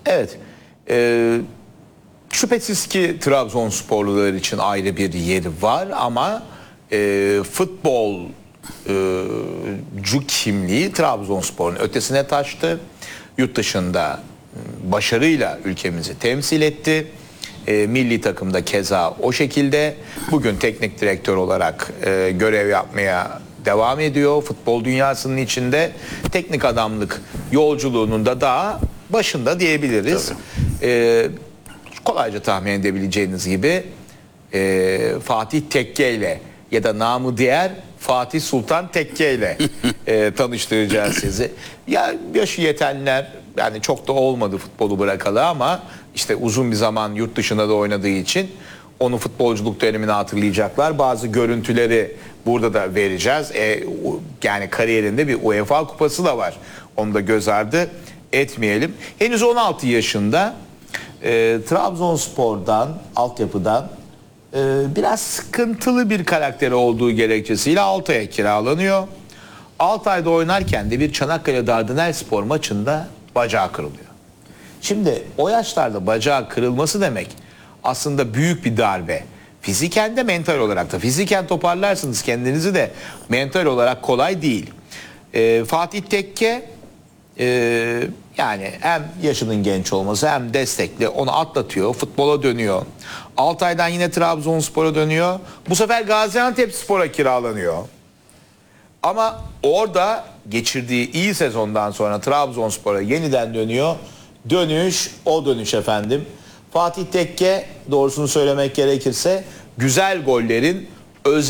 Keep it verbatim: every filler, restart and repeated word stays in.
Evet. Ee, şüphesiz ki Trabzonsporlular için ayrı bir yeri var ama e, futbolcu kimliği Trabzonspor'un ötesine taştı. Yurt dışında başarıyla ülkemizi temsil etti. E, milli takımda keza o şekilde. Bugün teknik direktör olarak e, görev yapmaya devam ediyor. Futbol dünyasının içinde teknik adamlık yolculuğunun da daha başında diyebiliriz. E, kolayca tahmin edebileceğiniz gibi e, Fatih Tekke ile ya da namı diğer Fatih Sultan Tekke ile e, tanıştıracağız sizi. Ya yaşı yetenler, yani çok da olmadı futbolu bırakalı ama işte uzun bir zaman yurt dışında da oynadığı için onun futbolculuk dönemini hatırlayacaklar. Bazı görüntüleri burada da vereceğiz. E, yani kariyerinde bir UEFA kupası da var. Onu da göz ardı etmeyelim. Henüz on altı yaşında e, Trabzonspor'dan, altyapıdan e, biraz sıkıntılı bir karakteri olduğu gerekçesiyle Altay'a kiralanıyor. Altay'da oynarken de bir Çanakkale Dardanelspor maçında bacağı kırılıyor. Şimdi o yaşlarda bacağı kırılması demek aslında büyük bir darbe. Fiziken de mental olarak da. Fiziken toparlarsınız kendinizi de mental olarak kolay değil. Ee, Fatih Tekke e, yani hem yaşının genç olması hem destekli onu atlatıyor. Futbola dönüyor. Altay'dan yine Trabzonspor'a dönüyor. Bu sefer Gaziantepspor'a kiralanıyor. Ama orada geçirdiği iyi sezondan sonra Trabzonspor'a yeniden dönüyor. Dönüş o dönüş efendim. Fatih Tekke, doğrusunu söylemek gerekirse, güzel gollerin özel